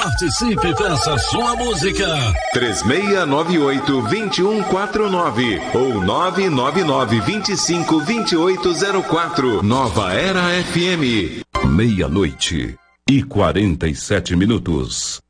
Participe e peça sua música. 3698-2149 ou 999-252804. Nova Era FM. 00:47.